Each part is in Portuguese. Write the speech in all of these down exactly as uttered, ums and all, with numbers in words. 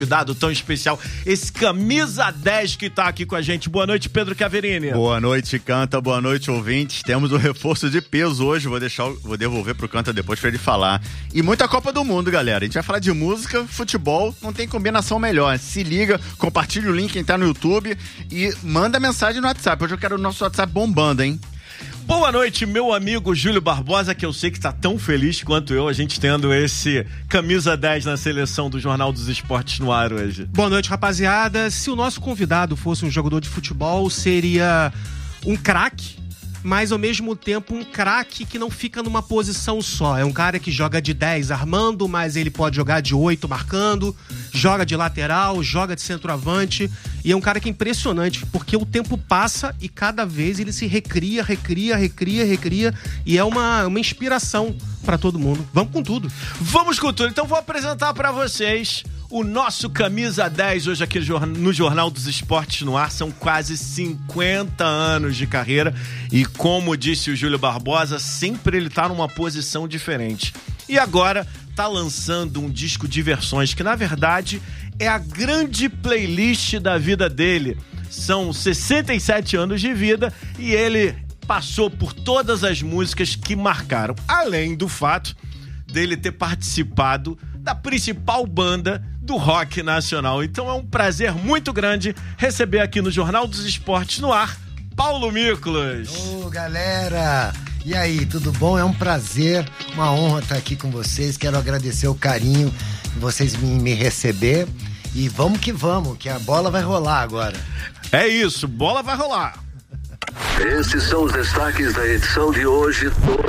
Convidado tão especial, esse camisa dez que tá aqui com a gente. Boa noite, Pedro Caverini. Boa noite, Canta. Boa noite, ouvintes. Temos um reforço de peso hoje. Vou deixar, vou devolver pro Canta depois pra ele falar. E muita Copa do Mundo, galera. A gente vai falar de música, futebol. Não tem combinação melhor. Se liga, compartilha o link, quem tá no YouTube e manda mensagem no WhatsApp. Hoje eu quero o nosso WhatsApp bombando, hein? Boa noite, meu amigo Júlio Barbosa, que eu sei que tá tão feliz quanto eu, a gente tendo esse camisa dez na seleção do Jornal dos Esportes no ar hoje. Boa noite, rapaziada. Se o nosso convidado fosse um jogador de futebol, seria um craque, mas ao mesmo tempo um craque que não fica numa posição só. É um cara que joga de dez armando, mas ele pode jogar de oito marcando, joga de lateral, joga de centroavante, e é um cara que é impressionante, porque o tempo passa e cada vez ele se recria, recria, recria, recria, e é uma, uma inspiração pra todo mundo. Vamos com tudo. Vamos com tudo. Então vou apresentar pra vocês o nosso camisa dez hoje aqui no Jornal dos Esportes no ar. São quase cinquenta anos de carreira e, como disse o Júlio Barbosa, sempre ele tá numa posição diferente. E agora tá lançando um disco de versões que, na verdade, é a grande playlist da vida dele. São sessenta e sete anos de vida e ele passou por todas as músicas que marcaram, além do fato dele ter participado da principal banda do rock nacional. Então é um prazer muito grande receber aqui no Jornal dos Esportes no ar, Paulo Miklos. Ô, galera! E aí, tudo bom? É um prazer, uma honra estar aqui com vocês. Quero agradecer o carinho de vocês me, me receber. E vamos que vamos, que a bola vai rolar agora. É isso, bola vai rolar. Esses são os destaques da edição de hoje.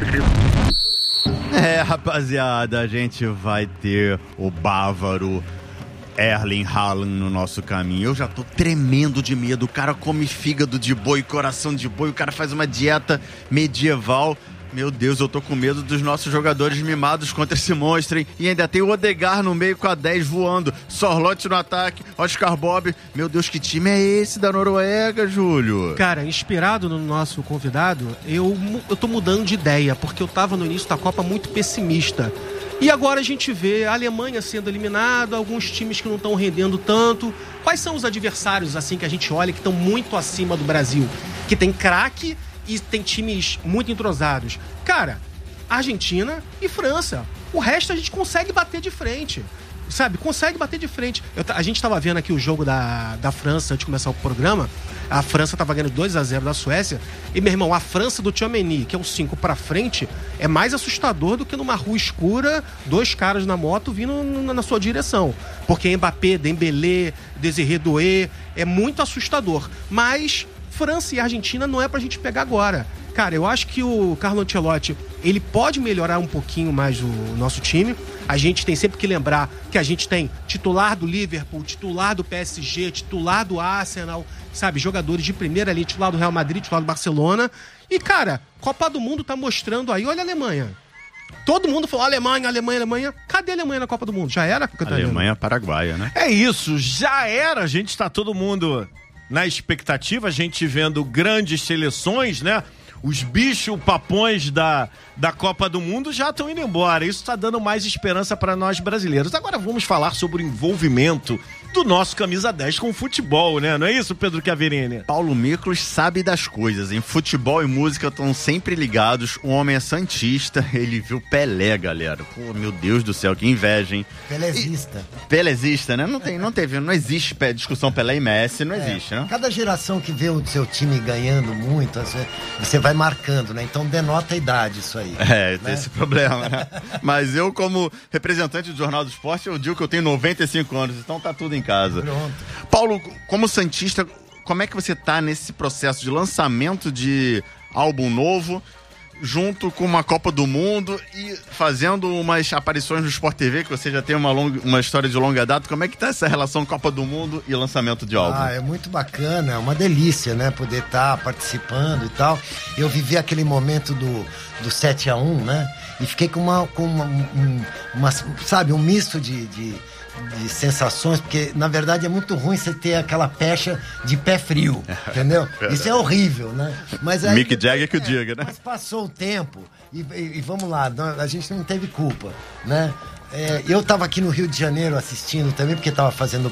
hoje. É, rapaziada, a gente vai ter o bávaro Erling Haaland no nosso caminho. Eu já tô tremendo de medo. O cara come fígado de boi, coração de boi, o cara faz uma dieta medieval. Meu Deus, eu tô com medo dos nossos jogadores mimados contra esse monstro, hein? E ainda tem o Odegaard no meio com a dez voando, Sorloth no ataque, Oscar Bob. Meu Deus, que time é esse da Noruega, Júlio? Cara, inspirado no nosso convidado, eu, eu tô mudando de ideia, porque eu tava no início da Copa muito pessimista. E agora a gente vê a Alemanha sendo eliminada, alguns times que não estão rendendo tanto. Quais são os adversários, assim, que a gente olha que estão muito acima do Brasil? Que tem craque e tem times muito entrosados. Cara, Argentina e França. O resto a gente consegue bater de frente. Sabe? Consegue bater de frente. Eu, a gente tava vendo aqui o jogo da, da França antes de começar o programa. A França tava ganhando dois a zero da Suécia. E, meu irmão, a França do Tchouaméni, que é um cinco pra frente, é mais assustador do que numa rua escura, dois caras na moto vindo na, na sua direção. Porque Mbappé, Dembélé, Désiré Doué, é muito assustador. Mas França e Argentina não é pra gente pegar agora. Cara, eu acho que o Carlo Ancelotti, ele pode melhorar um pouquinho mais o nosso time. A gente tem sempre que lembrar que a gente tem titular do Liverpool, titular do P S G, titular do Arsenal, sabe? Jogadores de primeira ali, titular do Real Madrid, titular do Barcelona. E, cara, Copa do Mundo tá mostrando aí, olha a Alemanha. Todo mundo falou Alemanha, Alemanha, Alemanha. Cadê a Alemanha na Copa do Mundo? Já era? Alemanha, Paraguaia, né? É isso, já era. A gente tá todo mundo na expectativa, a gente vendo grandes seleções, né? Os bichos papões da, da Copa do Mundo já estão indo embora. Isso está dando mais esperança para nós brasileiros. Agora vamos falar sobre o envolvimento do nosso camisa dez com o futebol, né? Não é isso, Pedro Caverini? Paulo Miklos sabe das coisas, hein? Futebol e música estão sempre ligados. O homem é santista, ele viu Pelé, galera. Pô, meu Deus do céu, que inveja, hein? Pelezista. E... Pelezista, né? Não tem, não teve, não existe discussão Pelé e Messi, não é, existe, né? Cada geração que vê o seu time ganhando muito, você vai marcando, né? Então denota a idade isso aí. É, tem né? esse problema, né? Mas eu, como representante do Jornal do Esporte, eu digo que eu tenho noventa e cinco anos, então tá tudo em casa. Pronto. Paulo, como santista, como é que você tá nesse processo de lançamento de álbum novo, junto com uma Copa do Mundo e fazendo umas aparições no Sport T V, que você já tem uma, longa, uma história de longa data? Como é que tá essa relação Copa do Mundo e lançamento de álbum? Ah, é muito bacana, é uma delícia, né? Poder estar tá participando e tal. Eu vivi aquele momento do, do sete a um, né? E fiquei com uma, com uma, um, uma sabe, um misto de... de de sensações, porque na verdade é muito ruim você ter aquela pecha de pé frio, entendeu? Isso é horrível, né? Mas aí, Mick Jagger que o diga, né? Mas passou o tempo e, e, e vamos lá, a gente não teve culpa, né? É, eu estava aqui no Rio de Janeiro assistindo também, porque estava fazendo